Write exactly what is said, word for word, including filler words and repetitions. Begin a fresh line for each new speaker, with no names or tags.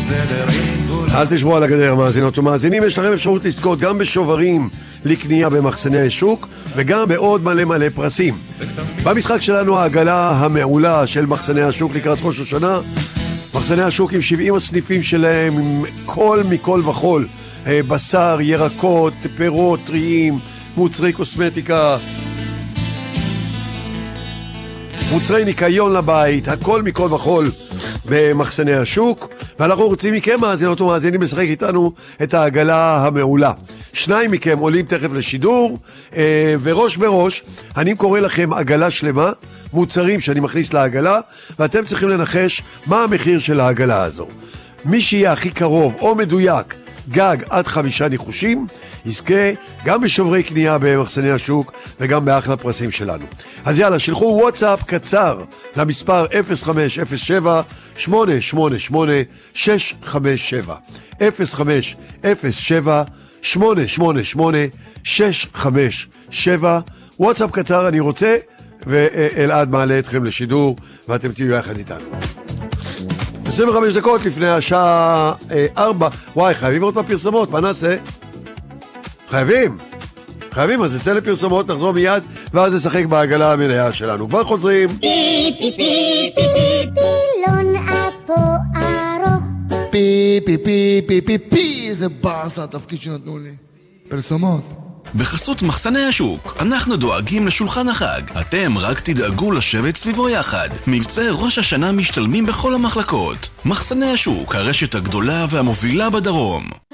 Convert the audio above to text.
אל תשבו על הגדר, מאזינות ומאזינים. יש לכם אפשרות לזכות גם בשוברים לקנייה במחסני השוק וגם בעוד מלא מלא פרסים. במשחק שלנו העגלה המעולה של מחסני השוק לקראת ראש השנה. מחסני השוק עם שבעים הסניפים שלהם, עם כל מכל וכל, בשר, ירקות, פירות, טריים, מוצרי קוסמטיקה, מוצרי ניקיון לבית, הכל מכל וכל במחסני השוק. ואנחנו רוצים מכם, מאזינות ומאזינים, לשחק איתנו את העגלה המעולה. שניים מכם עולים תכף לשידור, וראש בראש אני קורא לכם עגלה שלמה, מוצרים שאני מכניס לעגלה, ואתם צריכים לנחש מה המחיר של העגלה הזו. מי שיהיה הכי קרוב או מדויק, גג עד חמישה ניחושים, יזכה גם בשוברי קנייה במחסני השוק וגם באחלה פרסים שלנו. אז יאללה, שלחו וואטסאפ קצר למספר אפס חמש אפס שבע שמונה שמונה שמונה שש חמש שבע אפס חמש אפס שבע שמונה שמונה שמונה שש חמש שבע. וואטסאפ קצר אני רוצה, ואלעד מעלה אתכם לשידור ואתם תהיו יחד איתנו. עשרים וחמש דקות לפני השעה ארבע. וואי, חייבים עוד בפרסמות, מה נעשה? חייבים, חייבים, אז נצא לפרסמות, נחזור מיד, ואז נשחק בעגלה המלאה שלנו. כבר חוזרים. פי פי פי פי פי פילון אפו ארוך.
פי פי פי פי פי פי, זה באס התפקיד שנתנו לי. פרסמות.
בחסות מחסני השוק, אנחנו דואגים לשולחן החג. אתם רק תדאגו לשבת סביבו יחד. מבצע ראש השנה משתלמים בכל המחלקות. מחסני השוק, הרשת הגדולה והמובילה בדרום.